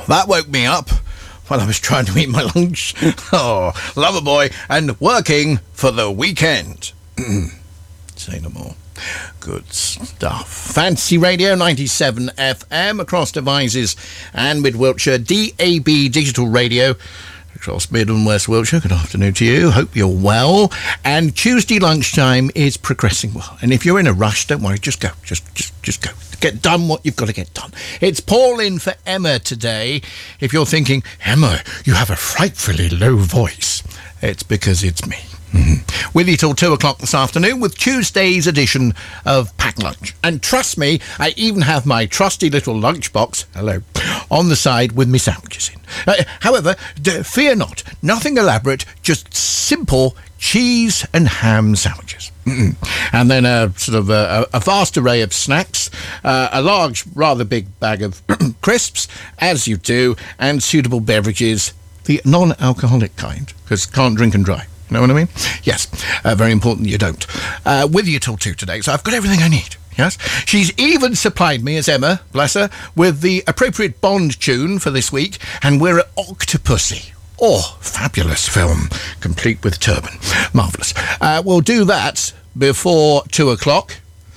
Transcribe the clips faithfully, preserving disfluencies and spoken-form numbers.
That woke me up while I was trying to eat my lunch. Oh, lover boy, and working for the weekend. Say no more. Good stuff. Fantasy Radio ninety-seven F M across Devizes and Mid Wiltshire. D A B Digital Radio across Mid and West Wiltshire. Good afternoon to you. Hope you're well. And Tuesday lunchtime is progressing well. And if you're in a rush, don't worry. Just go. Just, just, just go. Get done what you've got to get done. It's Paul in for Emma today. If you're thinking, Emma, you have a frightfully low voice, it's because it's me. Mm-hmm. With you till two o'clock this afternoon with Tuesday's edition of Pack Lunch. And trust me, I even have my trusty little lunchbox, hello, on the side with me sandwiches in. Uh, however, d- fear not, nothing elaborate, just simple cheese and ham sandwiches. Mm-mm. And then a sort of a, a vast array of snacks, uh, a large, rather big bag of crisps, as you do, and suitable beverages, the non-alcoholic kind, because can't drink and drive. You know what I mean? Yes. Uh, very important you don't. Uh, with you till two today, so I've got everything I need. Yes. She's even supplied me, as Emma, bless her, with the appropriate Bond tune for this week, and we're at Octopussy. Oh, fabulous film, complete with turban. Marvellous. Uh, we'll do that before two o'clock.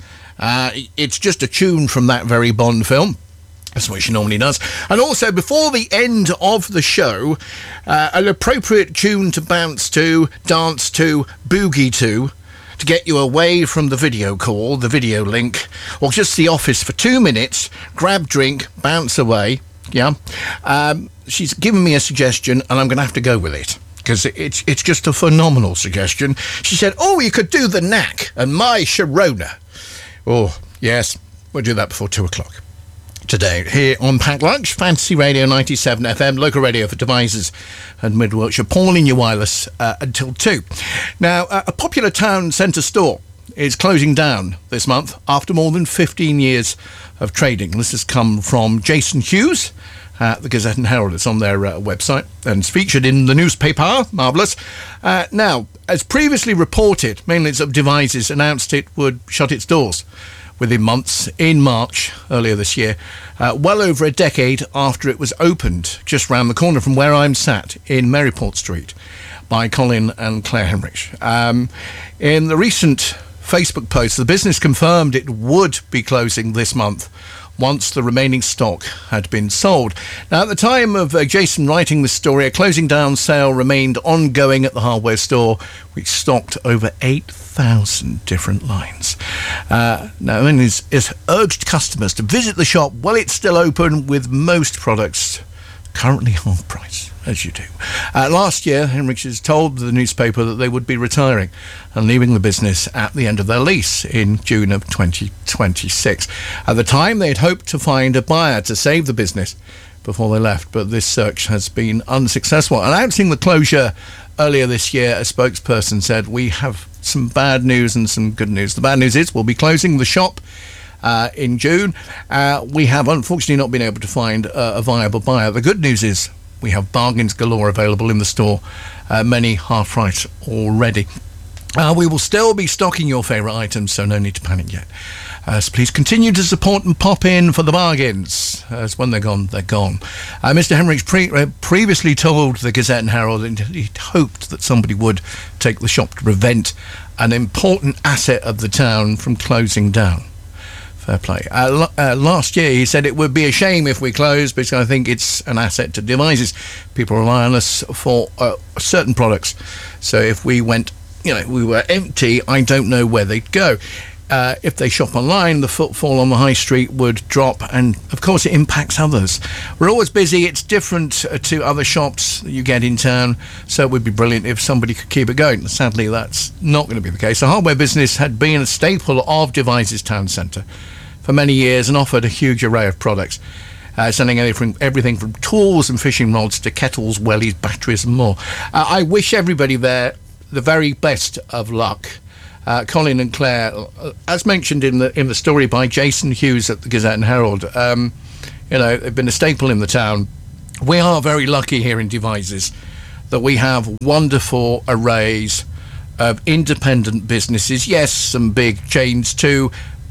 Uh, it's just a tune from that very Bond film. That's what she normally does. And also, before the end of the show, uh, an appropriate tune to bounce to, dance to, boogie to, to get you away from the video call, the video link, or just the office for two minutes, grab drink, bounce away, yeah? Um, she's given me a suggestion, and I'm going to have to go with it, because it's, it's just a phenomenal suggestion. She said, oh, you could do the Knack and My Sharona. Oh, yes, we'll do that before two o'clock. Today, here on Pack Lunch, Fantasy Radio ninety-seven F M, local radio for Devizes and Mid Wiltshire. Paul in your wireless uh, until two. Now, uh, a popular town centre store is closing down this month after more than fifteen years of trading. This has come from Jason Hughes at the Gazette and Herald. It's on their uh, website and it's featured in the newspaper. Marvellous. Uh, now, as previously reported, mainly it's of Devizes announced it would shut its doors within months in March earlier this year, uh, well over a decade after it was opened just round the corner from where I'm sat in Maryport Street by Colin and Claire Henrich. Um, in the recent Facebook post, the business confirmed it would be closing this month once the remaining stock had been sold. Now, at the time of uh, Jason writing this story, a closing down sale remained ongoing at the hardware store, which stocked over eight thousand different lines. Uh, now, and has, has urged customers to visit the shop while it's still open, with most products currently half price, as you do. Uh, last year, Henrich has told the newspaper that they would be retiring and leaving the business at the end of their lease in June of twenty twenty-six. At the time, they had hoped to find a buyer to save the business before they left, but this search has been unsuccessful. Announcing the closure earlier this year, a spokesperson said, we have some bad news and some good news. The bad news is we'll be closing the shop Uh, in June. Uh, we have unfortunately not been able to find uh, a viable buyer. The good news is we have bargains galore available in the store, uh, many half price already. Uh, we will still be stocking your favourite items, so no need to panic yet. Uh, so please continue to support and pop in for the bargains, as when they're gone, they're gone. Uh, Mister Henrich pre- uh, previously told the Gazette and Herald that he hoped that somebody would take the shop to prevent an important asset of the town from closing down. Fair play. Uh, uh, last year he said it would be a shame if we closed because I think it's an asset to Devizes. People rely on us for uh, certain products. So if we went, you know, we were empty, I don't know where they'd go. Uh, if they shop online, the footfall on the high street would drop, and of course it impacts others. We're always busy. It's different uh, to other shops that you get in town, so it would be brilliant if somebody could keep it going. Sadly, that's not going to be the case. The hardware business had been a staple of Devizes town centre for many years and offered a huge array of products, uh, selling everything, everything from tools and fishing rods to kettles, wellies, batteries and more. Uh, I wish everybody there the very best of luck. Uh, Colin and Claire, uh, as mentioned in the in the story by Jason Hughes at the Gazette and Herald, um, you know, they've been a staple in the town. We are very lucky here in Devizes that we have wonderful arrays of independent businesses. Yes, some big chains too,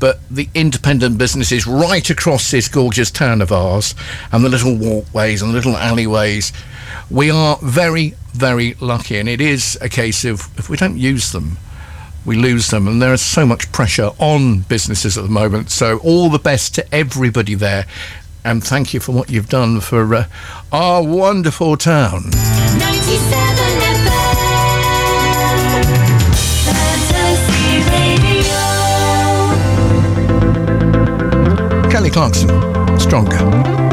but the independent businesses right across this gorgeous town of ours, and the little walkways and little alleyways. We are very, very lucky, and it is a case of if we don't use them, we lose them, and there is so much pressure on businesses at the moment. So all the best to everybody there, and thank you for what you've done for uh, our wonderful town. ninety-seven F M, Fantasy Radio. Kelly Clarkson, Stronger.